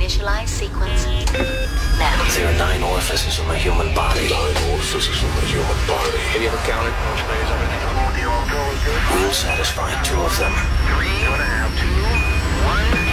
Initialize sequence now. There are 9 orifices in the human body. 9 orifices in the human body. Have you ever counted? We'll satisfy 2 of them. 3.5, 2, 1.